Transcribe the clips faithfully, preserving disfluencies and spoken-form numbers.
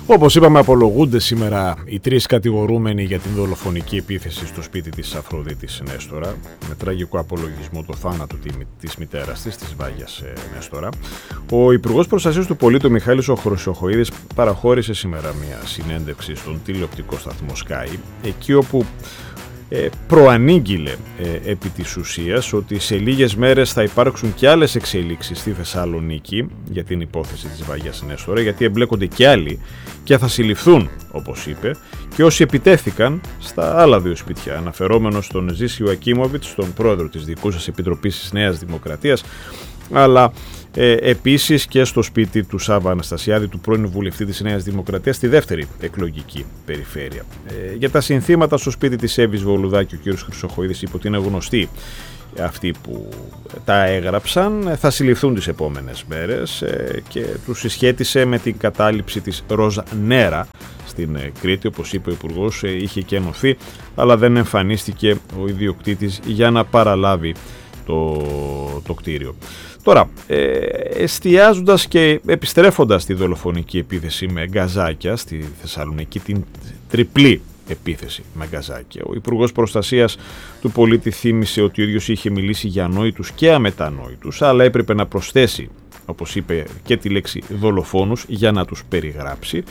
Όπως είπαμε, απολογούνται σήμερα οι τρεις κατηγορούμενοι για την δολοφονική επίθεση στο σπίτι της Αφροδίτης Νέστορα, με τραγικό απολογισμό το θάνατο της μητέρας της, της Βάγιας Νέστορα. Ο Υπουργός Προστασίας του Πολίτη, Μιχάλης ο Χρυσοχοΐδης, παραχώρησε σήμερα μια συνέντευξη στον τηλεοπτικό σταθμό Sky, εκεί όπου Ε, προανήγγειλε ε, επί της ουσίας ότι σε λίγες μέρες θα υπάρξουν και άλλες εξελίξεις στη Θεσσαλονίκη για την υπόθεση της Βάγιας Νέστορα, γιατί εμπλέκονται και άλλοι και θα συλληφθούν, όπως είπε, και όσοι επιτέθηκαν στα άλλα δύο σπίτια, αναφερόμενος στον Ζήσιο Ακίμοβιτς, τον πρόεδρο της Δικούσας Επιτροπής της Νέας Δημοκρατίας, αλλά ε, επίσης και στο σπίτι του Σάββα Αναστασιάδη, του πρώην βουλευτή της Νέας Δημοκρατίας, στη δεύτερη εκλογική περιφέρεια. Ε, για τα συνθήματα στο σπίτι της Εύης Βολουδάκη, ο κ. Χρυσοχοΐδης είπε ότι είναι γνωστοί αυτοί που τα έγραψαν, θα συλληφθούν τις επόμενες μέρες ε, και τους συσχέτισε με την κατάληψη της Ροζ Νέρα στην ε, Κρήτη. Όπως είπε ο Υπουργός, ε, είχε και ενωθεί, αλλά δεν εμφανίστηκε ο ιδιοκτήτης για να παραλάβει το, το κτίριο. Τώρα, ε, εστιάζοντας και επιστρέφοντας στη δολοφονική επίθεση με γκαζάκια στη Θεσσαλονίκη, την τριπλή επίθεση με γκαζάκια, ο Υπουργός Προστασίας του Πολίτη θύμισε ότι ο ίδιος είχε μιλήσει για ανόητους και αμετανόητους, αλλά έπρεπε να προσθέσει, όπως είπε, και τη λέξη δολοφόνους για να τους περιγράψει.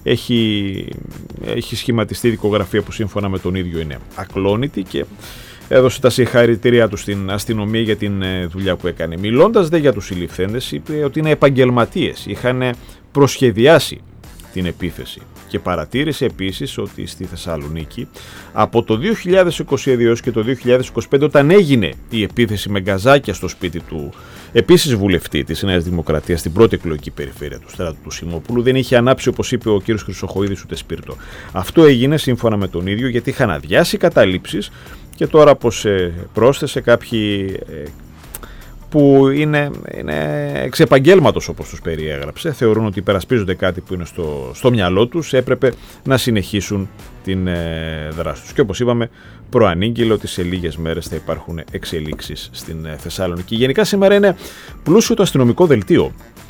Έχει, έχει σχηματιστεί δικογραφία που σύμφωνα με τον ίδιο είναι ακλόνητη και έδωσε τα συγχαρητήριά του στην αστυνομία για την δουλειά που έκανε. Μιλώντας δε για τους συλληφθέντες, είπε ότι είναι επαγγελματίες, είχαν προσχεδιάσει την επίθεση και παρατήρησε επίσης ότι στη Θεσσαλονίκη από το δύο χιλιάδες είκοσι δύο και το δύο χιλιάδες είκοσι πέντε, όταν έγινε η επίθεση με γκαζάκια στο σπίτι του επίσης βουλευτή της Νέας Δημοκρατίας στην πρώτη εκλογική περιφέρεια του Στράτου του Σιμόπουλου, δεν είχε ανάψει, όπως είπε ο κ. Χρυσοχοΐδης, ούτε σπίρτο. Αυτό έγινε σύμφωνα με τον ίδιο γιατί είχαν αδειάσει καταλήψεις και τώρα πως πρόσθεσε κάποιοι που είναι, είναι εξ επαγγέλματος, όπως τους περιέγραψε, θεωρούν ότι υπερασπίζονται κάτι που είναι στο, στο μυαλό τους, έπρεπε να συνεχίσουν την ε, δράση τους. Και όπως είπαμε, προανήγγειλε ότι σε λίγες μέρες θα υπάρχουν εξελίξεις στην ε, Θεσσαλονίκη. Γενικά σήμερα είναι πλούσιο το αστυνομικό δελτίο,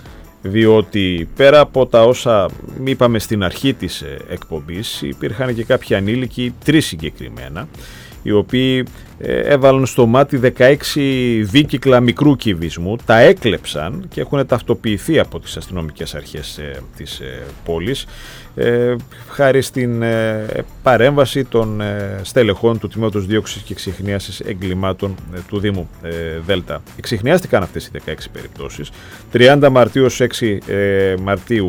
διότι πέρα από τα όσα είπαμε στην αρχή της ε, εκπομπής, υπήρχαν και κάποιοι ανήλικοι, τρεις συγκεκριμένα, οι οποίοι ε, έβαλαν στο μάτι δεκαέξι δίκυκλα μικρού κυβισμού, τα έκλεψαν και έχουν ταυτοποιηθεί από τις αστυνομικές αρχές ε, της ε, πόλης, ε, χάρη στην ε, παρέμβαση των ε, στελεχών του Τμήματος Δίωξης και Εξιχνίασης Εγκλημάτων ε, του Δήμου ε, Δέλτα. Εξιχνιάστηκαν αυτές οι δεκαέξι περιπτώσεις. τριάντα Μαρτίου έως έξι ε, Μαρτίου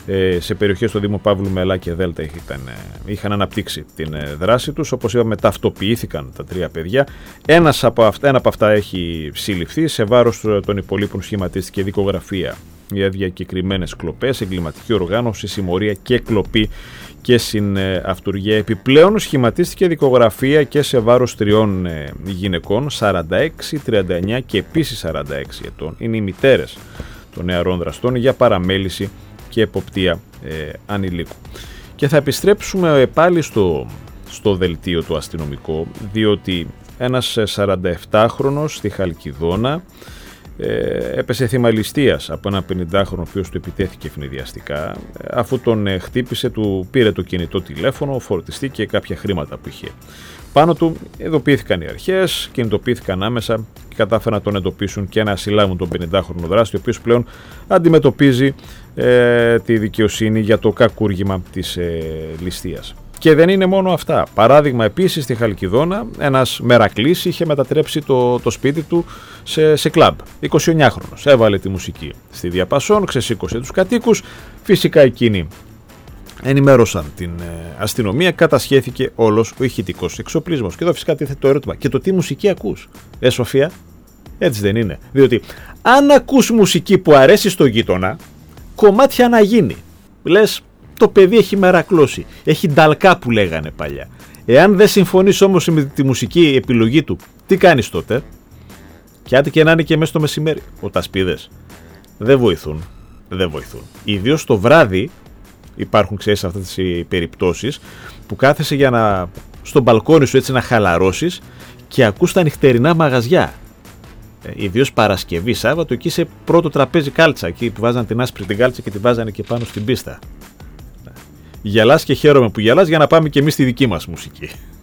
σε περιοχές του Δήμου Παύλου Μελά και Δέλτα είχαν, είχαν αναπτύξει την δράση τους. Όπως είπαμε, ταυτοποιήθηκαν τα τρία παιδιά. Ένας από αυτά, ένα από αυτά έχει συλληφθεί. Σε βάρος των υπολείπων σχηματίστηκε δικογραφία για διακεκριμένες κλοπές, εγκληματική οργάνωση, συμμορία και κλοπή και συναυτουργία. Επιπλέον σχηματίστηκε δικογραφία και σε βάρος τριών γυναικών, σαράντα έξι, τριάντα εννιά και επίσης σαράντα έξι ετών. Είναι οι μητέρες των νεαρών δραστών για παραμέληση και εποπτεία ε, ανηλίκου. Και θα επιστρέψουμε πάλι στο, στο δελτίο το αστυνομικό, διότι ένας σαρανταεπτάχρονος στη Χαλκιδόνα ε, έπεσε θύμα ληστείας από έναν πενηντάχρονο, ο οποίος του επιτέθηκε ευνηδιαστικά, αφού τον ε, χτύπησε, του πήρε το κινητό τηλέφωνο, φορτιστή και κάποια χρήματα που είχε πάνω του. Ειδοποιήθηκαν οι αρχές, κινητοποιήθηκαν άμεσα και κατάφεραν να τον εντοπίσουν και να συλλάβουν τον πενηντάχρονο δράστη, ο οποίος πλέον αντιμετωπίζει ε, τη δικαιοσύνη για το κακούργημα της ε, ληστείας. Και δεν είναι μόνο αυτά. Παράδειγμα, επίσης στη Χαλκιδόνα, ένας μερακλής είχε μετατρέψει το, το σπίτι του σε, σε κλαμπ. εικοσιεννιάχρονος. Έβαλε τη μουσική στη διαπασόν, ξεσήκωσε τους κατοίκους. Φυσικά εκείνοι ενημέρωσαν την ε, αστυνομία, κατασχέθηκε όλος ο ηχητικός εξοπλισμός. Και εδώ φυσικά τίθεται το ερώτημα: και το τι μουσική ακούς, ε Σοφία? Έτσι δεν είναι? Διότι αν ακούς μουσική που αρέσει στο γείτονα, κομμάτια να γίνει. Λες, το παιδί έχει μερακλώσει, έχει νταλκά που λέγανε παλιά. Εάν δεν συμφωνείς όμως με τη μουσική επιλογή του, τι κάνεις τότε? Και άντε και να είναι και μέσα στο μεσημέρι, ο τασπίδες δεν βοηθούν. Δεν βοηθούν. Ιδίως το βράδυ υπάρχουν, ξέρεις, αυτές τις περιπτώσεις που κάθεσαι για να, στο μπαλκόνι σου έτσι να χαλαρώσεις και ακούς τα νυχτερινά μαγαζιά. Ε, ιδίως Παρασκευή, Σάββατο, εκεί σε πρώτο τραπέζι κάλτσα, εκεί που βάζαν την άσπρη την κάλτσα και τη βάζανε και πάνω στην πίστα. Γελάς και χαίρομαι που γελάς για να πάμε και εμείς στη δική μας μουσική.